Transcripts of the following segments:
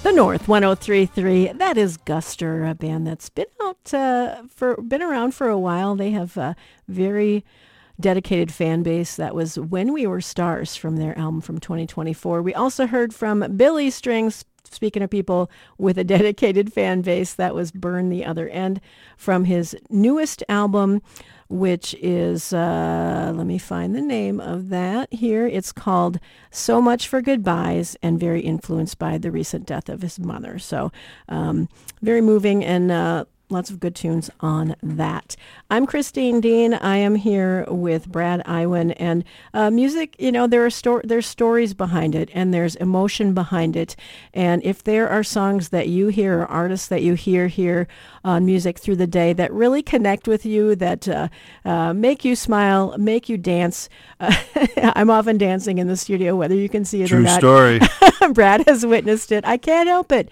The North 103.3. That is Guster, a band that's been been around for a while. They have a very dedicated fan base. That was When We Were Stars from their album from 2024. We also heard from Billy Strings. Speaking of people with a dedicated fan base, that was Burn the Other End from his newest album, which is, let me find the name of that here. It's called So Much for Goodbyes, and very influenced by the recent death of his mother. So very moving, and lots of good tunes on that. I'm Christine Dean. I am here with Brad Iwan, and music, there's stories behind it, and there's emotion behind it. And if there are songs that you hear, or artists that you hear here on Music Through the Day that really connect with you, that make you smile, make you dance. I'm often dancing in the studio, whether you can see it or not. True story. Brad has witnessed it. I can't help it.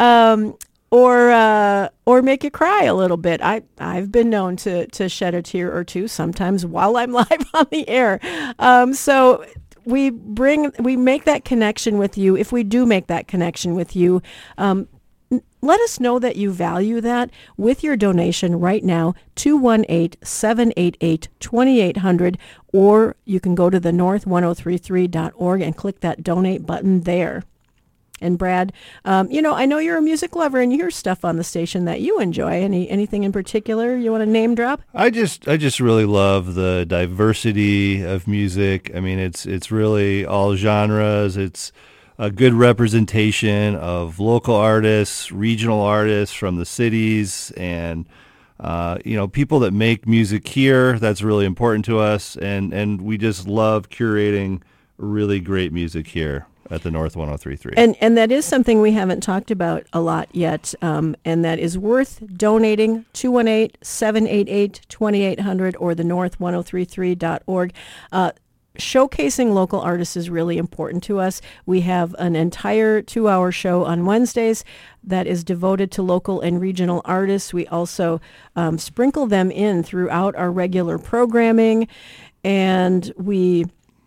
Or make you cry a little bit. I've been known to shed a tear or two, sometimes while I'm live on the air. So we make that connection with you. If we do make that connection with you, let us know that you value that with your donation right now, 218-788-2800, or you can go to the north1033.org and click that donate button there. And Brad, I know you're a music lover, and you hear stuff on the station that you enjoy. Anything in particular you want to name drop? I just really love the diversity of music. I mean, it's really all genres. It's a good representation of local artists, regional artists from the cities, and people that make music here. That's really important to us, and we just love curating really great music here at the North 103.3. And that is something we haven't talked about a lot yet, and that is worth donating, 218-788-2800 or the north1033.org. Showcasing local artists is really important to us. We have an entire 2-hour show on Wednesdays that is devoted to local and regional artists. We also sprinkle them in throughout our regular programming, and we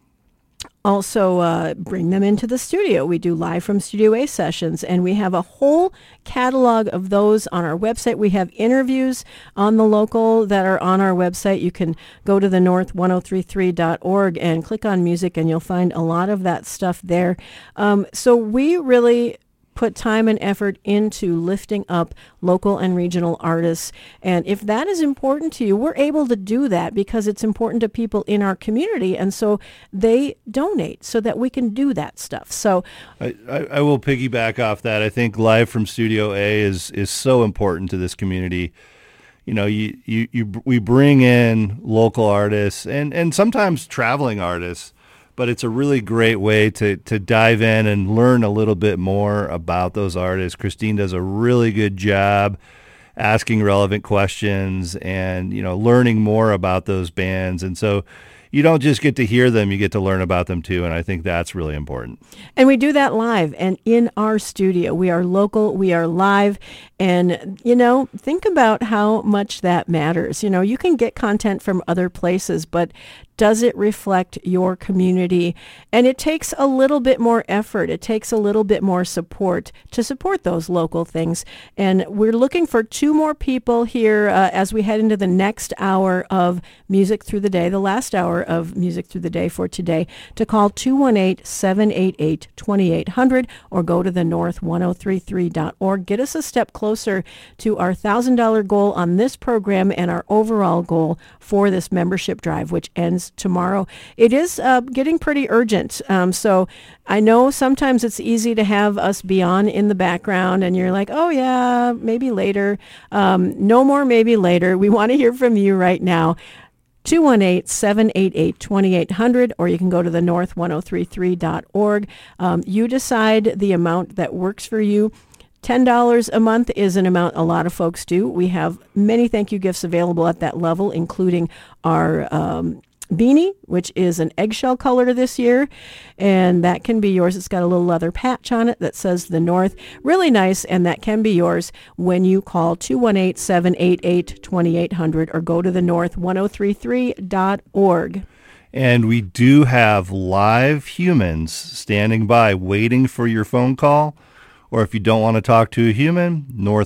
also bring them into the studio. We do live from Studio A sessions, and we have a whole catalog of those on our website. We have interviews on the local that are on our website. You can go to the north1033.org and click on music, and you'll find a lot of that stuff there. So we really put time and effort into lifting up local and regional artists. And if that is important to you, we're able to do that because it's important to people in our community. And so they donate so that we can do that stuff. So I will piggyback off that. I think Live from Studio A is so important to this community. We bring in local artists and sometimes traveling artists, but it's a really great way to dive in and learn a little bit more about those artists. Christine does a really good job asking relevant questions and, learning more about those bands. And so you don't just get to hear them, you get to learn about them too. And I think that's really important. And we do that live and in our studio. We are local, we are live. And, think about how much that matters. You can get content from other places, but does it reflect your community? And it takes a little bit more effort. It takes a little bit more support to support those local things. And we're looking for 2 more people here as we head into the next hour of Music Through the Day, the last hour of Music Through the Day for today, to call 218-788-2800 or go to the north1033.org. Get us a step closer to our $1,000 goal on this program and our overall goal for this membership drive, which ends tomorrow. It is getting pretty urgent. So I know sometimes it's easy to have us be on in the background and you're like, oh yeah, maybe later. No more maybe later. We want to hear from you right now. 218-788-2800, or you can go to the north1033.org. You decide the amount that works for you. $10 a month is an amount a lot of folks do. We have many thank you gifts available at that level, including our beanie, which is an eggshell color this year, and that can be yours. It's got a little leather patch on it that says the North. Really nice, and that can be yours when you call 218-788-2800 or go to the north1033.org. And we do have live humans standing by waiting for your phone call. Or if you don't want to talk to a human,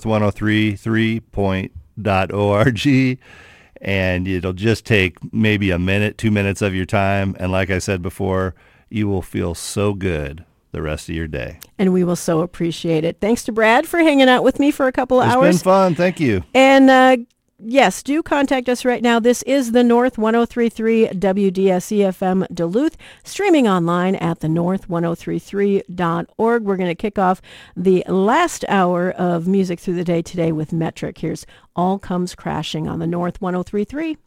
north1033.org. And it'll just take maybe a minute, 2 minutes of your time. And like I said before, you will feel so good the rest of your day. And we will so appreciate it. Thanks to Brad for hanging out with me for a couple of hours. It's been fun. Thank you. And yes, do contact us right now. This is the North 103.3 WDSE-FM Duluth, streaming online at thenorth1033.org. We're going to kick off the last hour of Music Through the Day today with Metric. Here's All Comes Crashing on the North 103.3.